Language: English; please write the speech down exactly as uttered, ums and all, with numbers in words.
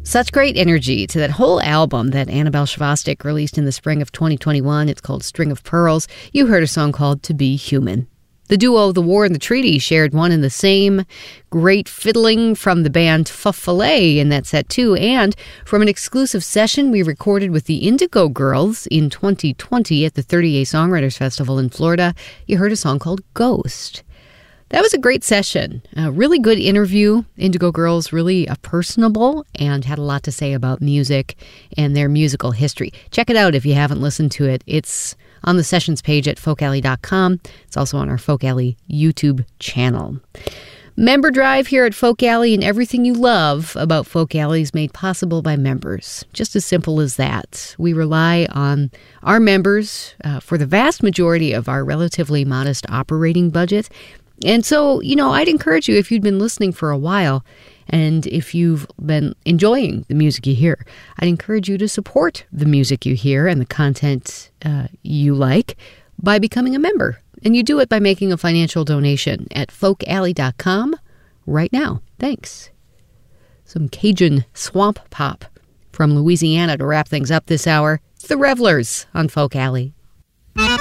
Such great energy to that whole album that Annabelle Shvostak released in the spring of twenty twenty-one. It's called String of Pearls. You heard a song called To Be Human. The duo The War and the Treaty shared one and the same. Great fiddling from the band Fa-Follet in that set too. And from an exclusive session we recorded with the Indigo Girls in twenty twenty at the thirty A Songwriters Festival in Florida, you heard a song called Ghost. That was a great session. A really good interview. Indigo Girls really uh, personable and had a lot to say about music and their musical history. Check it out if you haven't listened to it. It's on the sessions page at folk alley dot com. It's also on our Folk Alley YouTube channel. Member Drive here at Folk Alley, and everything you love about Folk Alley is made possible by members. Just as simple as that. We rely on our members uh, for the vast majority of our relatively modest operating budget. And so, you know, I'd encourage you, if you'd been listening for a while and if you've been enjoying the music you hear, I'd encourage you to support the music you hear and the content uh, you like by becoming a member. And you do it by making a financial donation at folk alley dot com right now. Thanks. Some Cajun swamp pop from Louisiana to wrap things up this hour. It's the Revelers on Folk Alley.